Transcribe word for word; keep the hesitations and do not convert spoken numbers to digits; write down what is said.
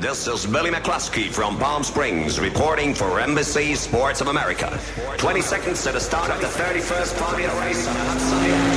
This is Billy McCluskey from Palm Springs reporting for Embassy Sports of America. twenty seconds to the start of the thirty-first Formula race on a hot sunny